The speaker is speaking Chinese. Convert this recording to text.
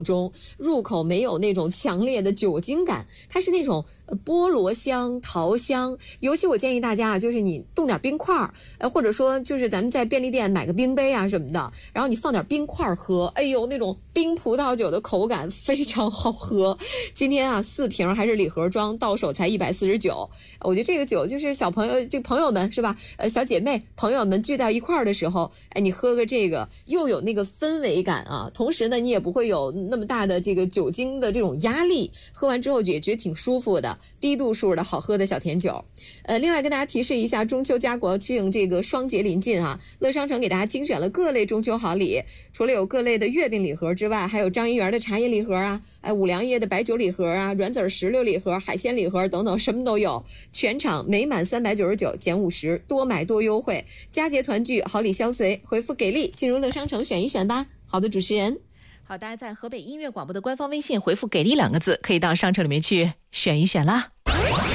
中，入口没有那种强烈的酒精感，它是那种菠萝香、桃香。尤其我建议大家啊，就是你冻点冰块或者说就是咱们在便利店买个冰杯啊什么的，然后你放点冰块喝，哎呦，那种冰葡萄酒的口感非常好喝。今天啊，4瓶还是礼盒装，到手才149。我觉得这个酒就是小朋友，这朋友们是吧？小姐妹朋友们聚在一块儿的时候，哎，你喝个这个，又有那个氛围感啊，同时呢，你也不会有那么大的这个酒精的这种压力，喝完之后也觉得挺舒服的，低度数的好喝的小甜酒。另外跟大家提示一下，中秋佳国庆这个双节临近啊，乐商城给大家精选了各类中秋好礼，除了有各类的月饼礼盒之外，还有张一元的茶叶礼盒啊，五粮液的白酒礼盒啊，软籽石榴礼盒、海鲜礼盒等等，什么都有。全场每满399减50，多买多优惠，佳节团聚，好礼相随。回复给力进入乐商城选一选吧。好的，主持人。 好，大家在河北音乐广播的官方微信回复给力2个字，可以到商城里面去选一选啦。